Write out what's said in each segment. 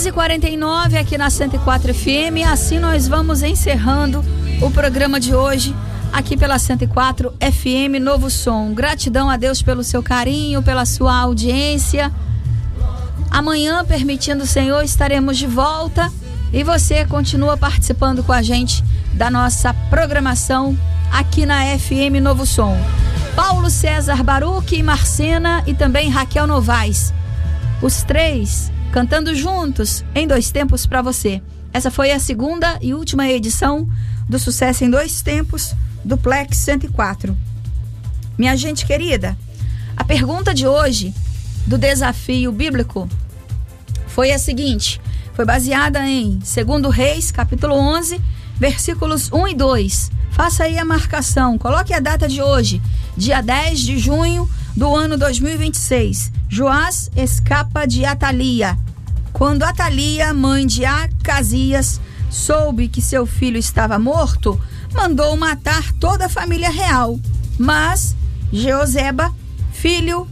11h49 aqui na 104 FM. Assim nós vamos encerrando o programa de hoje aqui pela 104 FM Novo Som. Gratidão a Deus pelo seu carinho, pela sua audiência. Amanhã, permitindo o Senhor, estaremos de volta e você continua participando com a gente da nossa programação aqui na FM Novo Som. Paulo César Baruque e Marcena e também Raquel Novaes. Os três cantando juntos em dois tempos para você. Essa foi a segunda e última edição do Sucesso em Dois Tempos do Plex 104. Minha gente querida, a pergunta de hoje do desafio bíblico foi a seguinte, foi baseada em 2 Reis, capítulo 11, versículos 1 e 2. Faça aí a marcação, coloque a data de hoje, dia 10 de junho do ano 2026. Joás escapa de Atalia. Quando Atalia, mãe de Acasias, soube que seu filho estava morto, mandou matar toda a família real. Mas Jeoseba, filha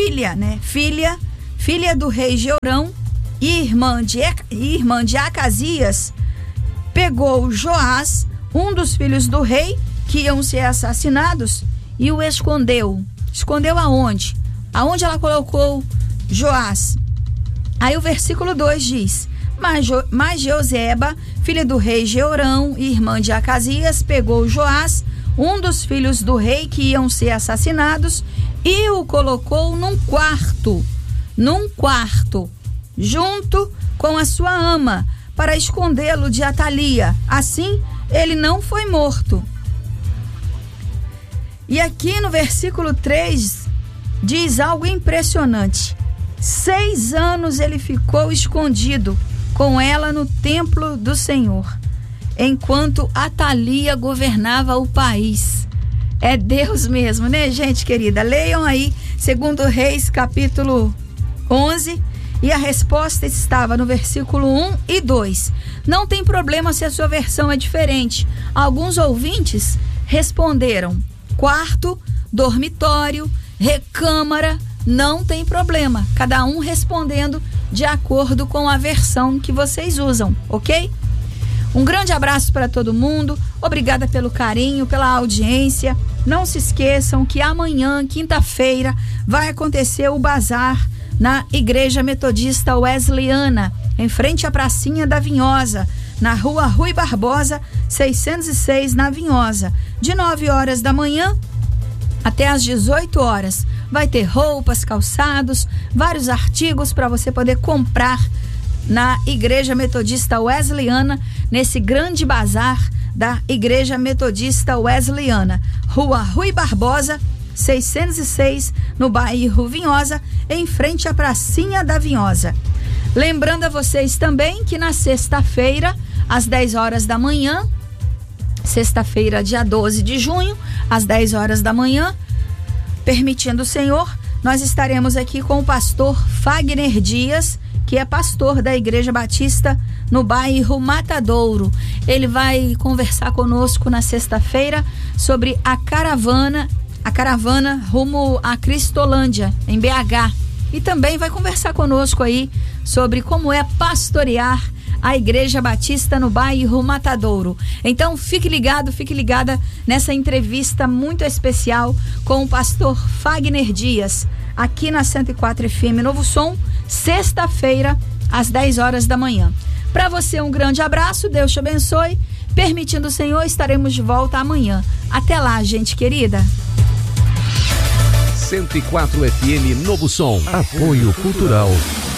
do rei Jeorão, irmã de Acasias, pegou Joás, um dos filhos do rei, que iam ser assassinados, e o escondeu. Escondeu aonde? Aonde ela colocou Joás? Aí o versículo 2 diz: Mas Jeoseba, filha do rei Jeorão, irmã de Acasias, pegou Joás, um dos filhos do rei que iam ser assassinados, e o colocou num quarto, junto com a sua ama, para escondê-lo de Atalia. Assim, ele não foi morto. E aqui no versículo 3 diz algo impressionante. 6 anos ele ficou escondido com ela no templo do Senhor, enquanto Atalia governava o país. É Deus mesmo, né, gente querida? Leiam aí 2 Reis, capítulo 11, e a resposta estava no versículo 1 e 2. Não tem problema se a sua versão é diferente. Alguns ouvintes responderam quarto, dormitório, recâmara, não tem problema. Cada um respondendo de acordo com a versão que vocês usam, ok? Um grande abraço para todo mundo. Obrigada pelo carinho, pela audiência. Não se esqueçam que amanhã, quinta-feira, vai acontecer o bazar na Igreja Metodista Wesleyana, em frente à Pracinha da Vinhosa, na rua Rui Barbosa, 606, na Vinhosa, de 9 horas da manhã até às 18 horas. Vai ter roupas, calçados, vários artigos para você poder comprar na Igreja Metodista Wesleyana, nesse grande bazar da Igreja Metodista Wesleyana, rua Rui Barbosa, 606, no bairro Vinhosa, em frente à Pracinha da Vinhosa. Lembrando a vocês também que na sexta-feira, às 10 horas da manhã, sexta-feira, dia 12 de junho, às 10 horas da manhã, permitindo o Senhor, nós estaremos aqui com o pastor Fagner Dias, que é pastor da Igreja Batista no bairro Matadouro. Ele vai conversar conosco na sexta-feira sobre a caravana rumo a Cristolândia, em BH. E também vai conversar conosco aí sobre como é pastorear a Igreja Batista no bairro Matadouro. Então fique ligado, fique ligada nessa entrevista muito especial com o pastor Fagner Dias, aqui na 104 FM Novo Som, sexta-feira, às 10 horas da manhã. Para você um grande abraço, Deus te abençoe. Permitindo o Senhor, estaremos de volta amanhã. Até lá, gente querida. 104 FM Novo Som. Apoio Cultural